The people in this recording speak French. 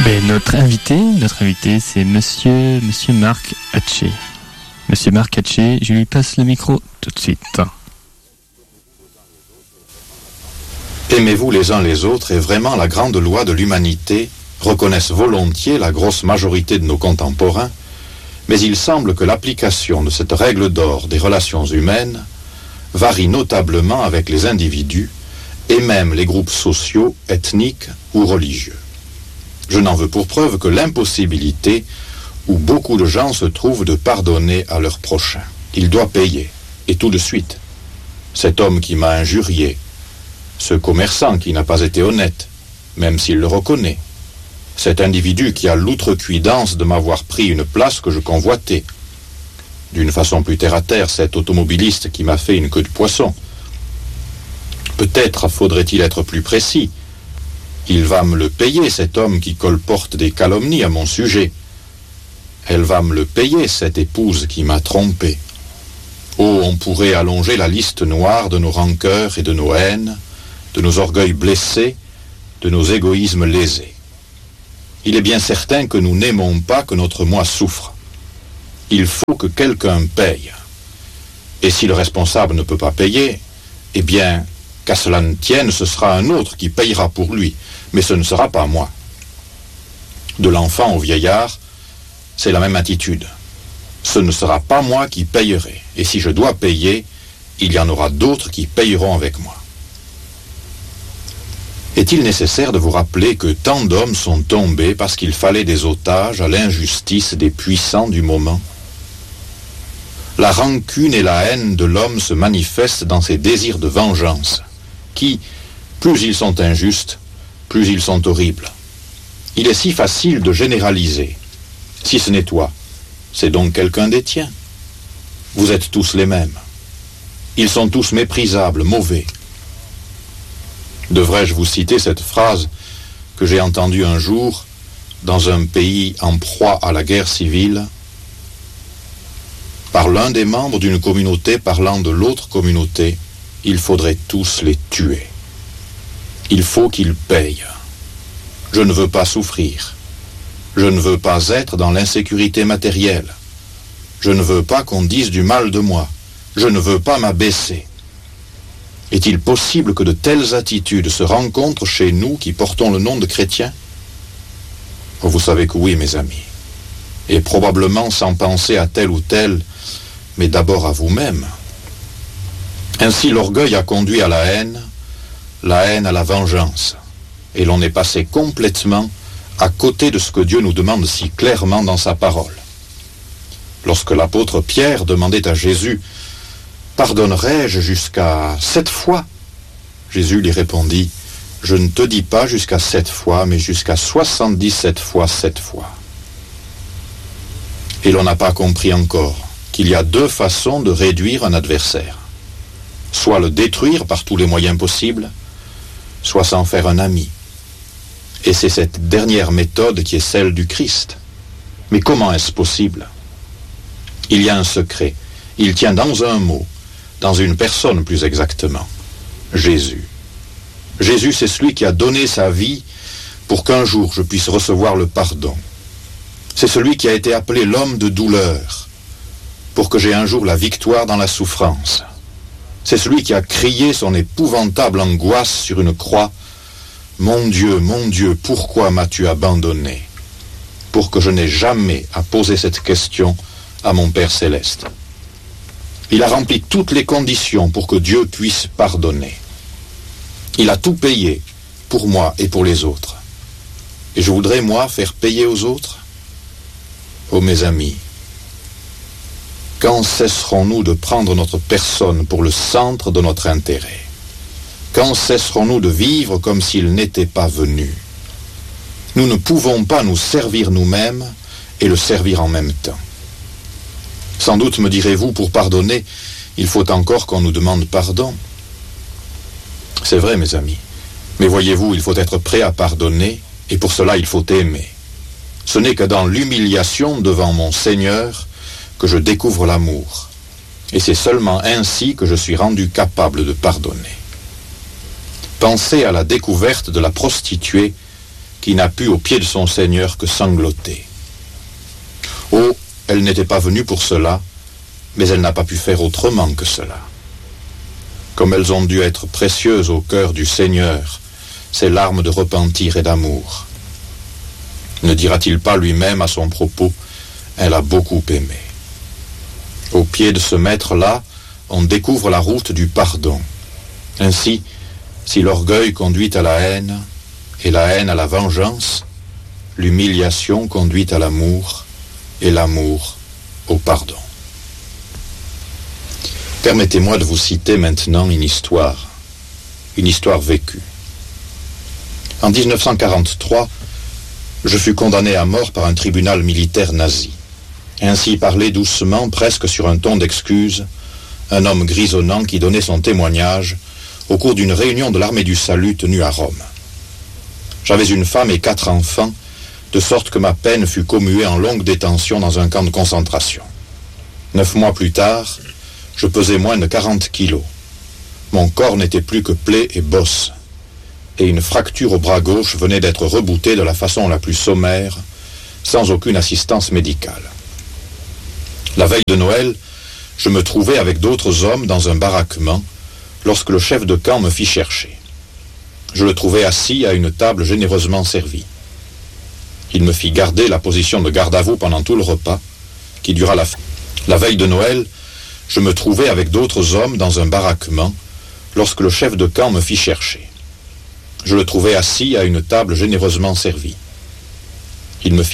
Ben, notre invité, c'est Monsieur Marc Hatché. Monsieur Marc Hatché, je lui passe le micro tout de suite. Aimez-vous les uns les autres est vraiment la grande loi de l'humanité, reconnaissent volontiers la grosse majorité de nos contemporains, mais il semble que l'application de cette règle d'or des relations humaines varie notablement avec les individus et même les groupes sociaux, ethniques ou religieux. Je n'en veux pour preuve que l'impossibilité où beaucoup de gens se trouvent de pardonner à leur prochain. Il doit payer, et tout de suite. Cet homme qui m'a injurié, ce commerçant qui n'a pas été honnête, même s'il le reconnaît, cet individu qui a l'outrecuidance de m'avoir pris une place que je convoitais, d'une façon plus terre-à-terre, cet automobiliste qui m'a fait une queue de poisson. Peut-être faudrait-il être plus précis. Il va me le payer, cet homme qui colporte des calomnies à mon sujet. Elle va me le payer, cette épouse qui m'a trompé. Oh, on pourrait allonger la liste noire de nos rancœurs et de nos haines, de nos orgueils blessés, de nos égoïsmes lésés. Il est bien certain que nous n'aimons pas que notre moi souffre. Il faut que quelqu'un paye. Et si le responsable ne peut pas payer, eh bien, qu'à cela ne tienne, ce sera un autre qui payera pour lui, mais ce ne sera pas moi. De l'enfant au vieillard, c'est la même attitude. Ce ne sera pas moi qui payerai, et si je dois payer, il y en aura d'autres qui payeront avec moi. Est-il nécessaire de vous rappeler que tant d'hommes sont tombés parce qu'il fallait des otages à l'injustice des puissants du moment ? La rancune et la haine de l'homme se manifestent dans ses désirs de vengeance, qui, plus ils sont injustes, plus ils sont horribles. Il est si facile de généraliser. Si ce n'est toi, c'est donc quelqu'un des tiens. Vous êtes tous les mêmes. Ils sont tous méprisables, mauvais. Devrais-je vous citer cette phrase que j'ai entendue un jour dans un pays en proie à la guerre civile, par l'un des membres d'une communauté parlant de l'autre communauté, il faudrait tous les tuer. Il faut qu'ils payent. Je ne veux pas souffrir. Je ne veux pas être dans l'insécurité matérielle. Je ne veux pas qu'on dise du mal de moi. Je ne veux pas m'abaisser. Est-il possible que de telles attitudes se rencontrent chez nous qui portons le nom de chrétiens ? Oh, vous savez que oui, mes amis. Et probablement sans penser à tel ou tel, mais d'abord à vous-même. Ainsi l'orgueil a conduit à la haine à la vengeance, et l'on est passé complètement à côté de ce que Dieu nous demande si clairement dans sa parole. Lorsque l'apôtre Pierre demandait à Jésus « Pardonnerai-je jusqu'à 7 fois ?» Jésus lui répondit « Je ne te dis pas jusqu'à 7 fois, mais jusqu'à 77 fois 7 fois. » Et l'on n'a pas compris encore qu'il y a 2 façons de réduire un adversaire. Soit le détruire par tous les moyens possibles, soit s'en faire un ami. Et c'est cette dernière méthode qui est celle du Christ. Mais comment est-ce possible ? Il y a un secret. Il tient dans un mot, dans une personne plus exactement. Jésus. Jésus, c'est celui qui a donné sa vie pour qu'un jour je puisse recevoir le pardon. C'est celui qui a été appelé l'homme de douleur pour que j'aie un jour la victoire dans la souffrance. C'est celui qui a crié son épouvantable angoisse sur une croix. Mon Dieu, pourquoi m'as-tu abandonné ? Pour que je n'ai jamais à poser cette question à mon Père céleste. Il a rempli toutes les conditions pour que Dieu puisse pardonner. Il a tout payé pour moi et pour les autres. Et je voudrais, moi, faire payer aux autres ? Oh mes amis, quand cesserons-nous de prendre notre personne pour le centre de notre intérêt ? Quand cesserons-nous de vivre comme s'il n'était pas venu ? Nous ne pouvons pas nous servir nous-mêmes et le servir en même temps. Sans doute me direz-vous, pour pardonner, il faut encore qu'on nous demande pardon. C'est vrai, mes amis. Mais voyez-vous, il faut être prêt à pardonner, et pour cela il faut aimer. Ce n'est que dans l'humiliation devant mon Seigneur que je découvre l'amour. Et c'est seulement ainsi que je suis rendu capable de pardonner. Pensez à la découverte de la prostituée qui n'a pu au pied de son Seigneur que sangloter. Oh, elle n'était pas venue pour cela, mais elle n'a pas pu faire autrement que cela. Comme elles ont dû être précieuses au cœur du Seigneur, ces larmes de repentir et d'amour. Ne dira-t-il pas lui-même à son propos, elle a beaucoup aimé. Au pied de ce maître-là, on découvre la route du pardon. Ainsi, si l'orgueil conduit à la haine, et la haine à la vengeance, l'humiliation conduit à l'amour, et l'amour au pardon. Permettez-moi de vous citer maintenant une histoire vécue. En 1943, je fus condamné à mort par un tribunal militaire nazi. Ainsi parlait doucement, presque sur un ton d'excuse, un homme grisonnant qui donnait son témoignage au cours d'une réunion de l'armée du salut tenue à Rome. J'avais une femme et 4 enfants, de sorte que ma peine fut commuée en longue détention dans un camp de concentration. 9 mois plus tard, je pesais moins de 40 kilos. Mon corps n'était plus que plaie et bosse, et une fracture au bras gauche venait d'être reboutée de la façon la plus sommaire, sans aucune assistance médicale. La veille de Noël, je me trouvais avec d'autres hommes dans un baraquement, lorsque le chef de camp me fit chercher. Je le trouvai assis à une table généreusement servie. Il me fit garder la position de garde à vous pendant tout le repas, qui dura la fin. La veille de Noël, je me trouvais avec d'autres hommes dans un baraquement, lorsque le chef de camp me fit chercher. Je le trouvai assis à une table généreusement servie. Il me fit